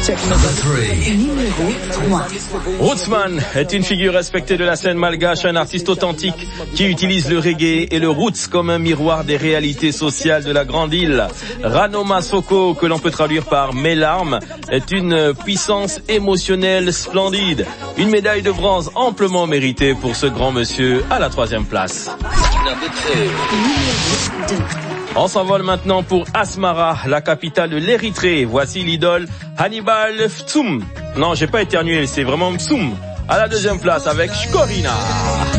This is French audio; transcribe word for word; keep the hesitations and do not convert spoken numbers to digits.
Numéro trois. Rootsman est une figure respectée de la scène malgache, un artiste authentique qui utilise le reggae et le roots comme un miroir des réalités sociales de la grande île. Rano Masoko, que l'on peut traduire par mes larmes, est une puissance émotionnelle splendide. Une médaille de bronze amplement méritée pour ce grand monsieur à la troisième place. Numéro deux. On s'envole maintenant pour Asmara, la capitale de l'Érythrée. Voici l'idole Hannibal Ftsum. Non, j'ai pas éternué, c'est vraiment Mtsum. À la deuxième place avec Shkorina.